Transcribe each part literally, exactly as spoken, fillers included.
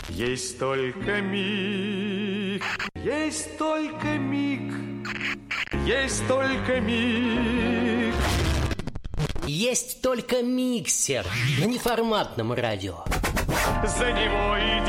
Есть только миг, есть только миг, есть только миг. Есть только миксер на неформатном радио. За него и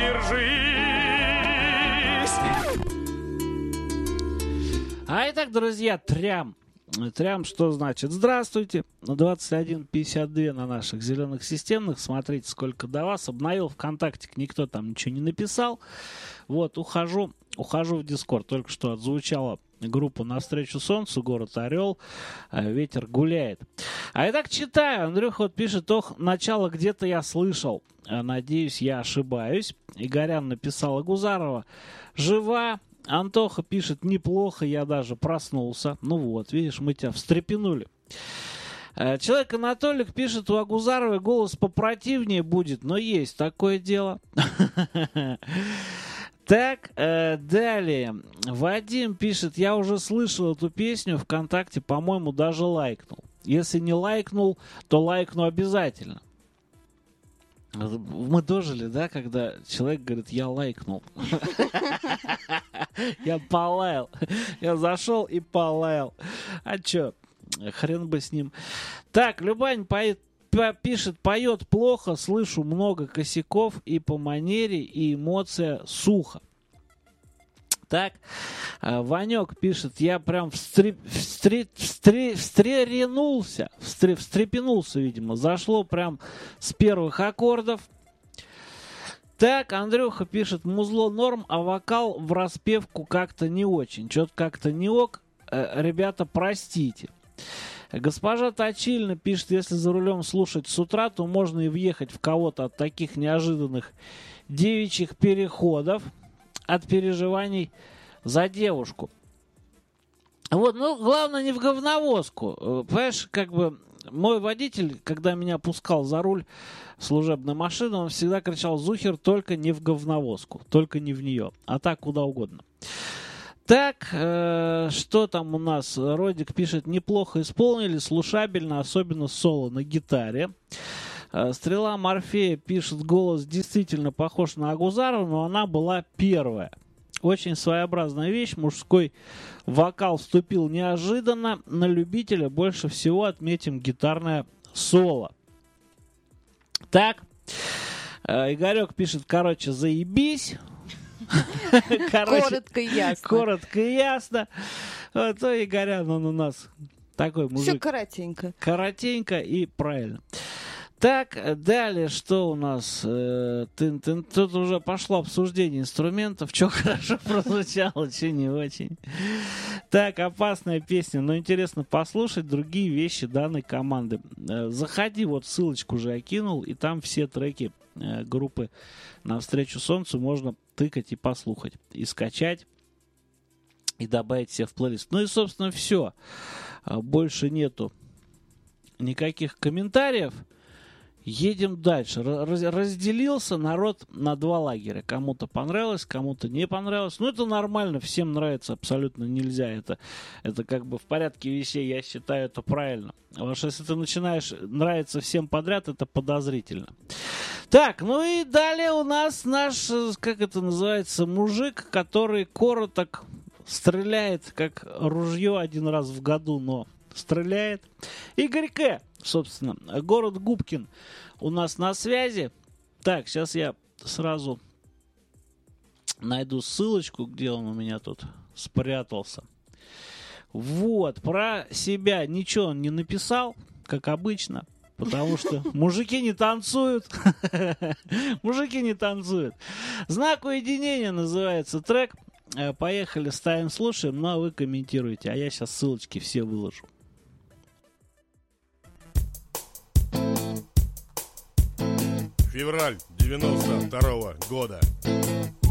держись. А итак, друзья, трям. Трям, что значит? Здравствуйте. двадцать один пятьдесят два на наших зеленых системных. Смотрите, сколько до вас. Обновил ВКонтакте, никто там ничего не написал. Вот, ухожу, ухожу в Дискорд. Только что отзвучала группа «Навстречу солнцу», город Орел, ветер гуляет. А я так читаю, Андрюха вот пишет: ох, начало где-то я слышал. Надеюсь, я ошибаюсь. Игорян написала Гузарова: жива. Антоха пишет: неплохо, я даже проснулся. Ну вот, видишь, мы тебя встрепенули. Человек Анатолик пишет: у Агузаровой голос попротивнее будет, но есть такое дело. Так, э, далее. Вадим пишет: я уже слышал эту песню ВКонтакте, по-моему, даже лайкнул. Если не лайкнул, то лайкну обязательно. Мы дожили, да, когда человек говорит: я лайкнул. Я полаял. Я зашел и полаял. А чё, хрен бы с ним. Так, Любань поет. Пишет: поет плохо, слышу много косяков и по манере, и эмоция сухо. Так, Ванек пишет: я прям встре, встре, встре, встреренулся, встре, встрепенулся, видимо, зашло прям с первых аккордов. Так, Андрюха пишет: музло норм, а вокал в распевку как-то не очень, что-то как-то не ок, ребята, простите. Госпожа Точильна пишет: если за рулем слушать с утра, то можно и въехать в кого-то от таких неожиданных девичьих переходов, от переживаний за девушку. Вот, ну, главное не в говновозку. Понимаешь, как бы мой водитель, когда меня пускал за руль служебной машины, он всегда кричал: Зухер, только не в говновозку, только не в нее, а так куда угодно. Так, э, что там у нас? Родик пишет: неплохо исполнили, слушабельно, особенно соло на гитаре. Э, Стрела Морфея пишет: голос действительно похож на Агузарова, но она была первая. Очень своеобразная вещь, мужской вокал вступил неожиданно. На любителя больше всего отметим гитарное соло. Так, э, Игорек пишет: короче, заебись. Короче, коротко и ясно. Коротко и ясно. Вот, то Игорян, он у нас такой мужик. Все коротенько. Коротенько и правильно. Так, далее, что у нас? Э, тын, тын, тут уже пошло обсуждение инструментов. Что хорошо прозвучало, что не очень. Так, опасная песня, но интересно послушать другие вещи данной команды. Э, заходи, вот ссылочку уже я кинул, и там все треки э, группы «Навстречу солнцу» можно тыкать и послушать, и скачать, и добавить себе в плейлист. Ну и, собственно, все. Больше нету никаких комментариев. Едем дальше. Раз, разделился народ на два лагеря. Кому-то понравилось, кому-то не понравилось. Ну, это нормально, всем нравится, абсолютно нельзя. Это, это как бы в порядке вещей, я считаю, это правильно. Потому что если ты начинаешь нравиться всем подряд, это подозрительно. Так, ну и далее у нас наш, как это называется, мужик, который короток стреляет, как ружье один раз в году, но стреляет. Игорь К., собственно, город Губкин у нас на связи. Так, сейчас я сразу найду ссылочку, где он у меня тут спрятался. Вот, про себя ничего он не написал, как обычно. Потому что мужики не танцуют. Мужики не танцуют. «Знак уединения» называется трек. Поехали, ставим, слушаем. Ну, а вы комментируете. А я сейчас ссылочки все выложу. Февраль девяносто второго года.